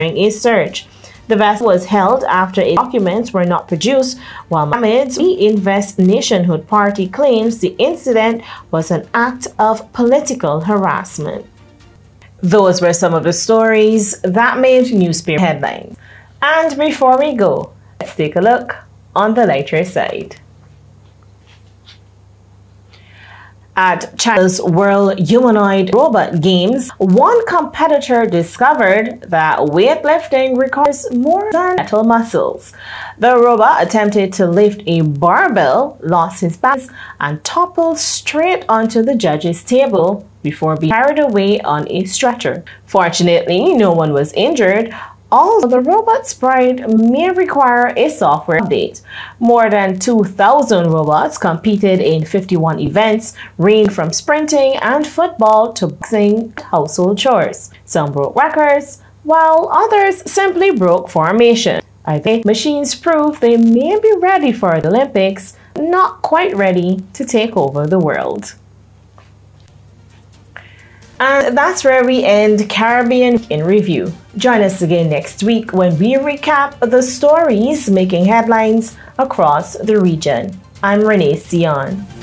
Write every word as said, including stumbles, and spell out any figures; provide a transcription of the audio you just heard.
during a search. The vessel was held after its documents were not produced, while Mohammed's We Invest Nationhood Party claims the incident was an act of political harassment. Those were some of the stories that made newspaper headlines. And before we go, let's take a look on the lighter side. At China's World Humanoid Robot Games, one competitor discovered that weightlifting requires more than skeletal muscles. The robot attempted to lift a barbell, lost his balance, and toppled straight onto the judge's table before being carried away on a stretcher. Fortunately, no one was injured. Also, the robot's pride may require a software update. More than two thousand robots competed in fifty-one events, ranging from sprinting and football to boxing and household chores. Some broke records, while others simply broke formation. I think machines prove they may be ready for the Olympics, not quite ready to take over the world. And that's where we end Caribbean in Review. Join us again next week when we recap the stories making headlines across the region. I'm Renee Sion.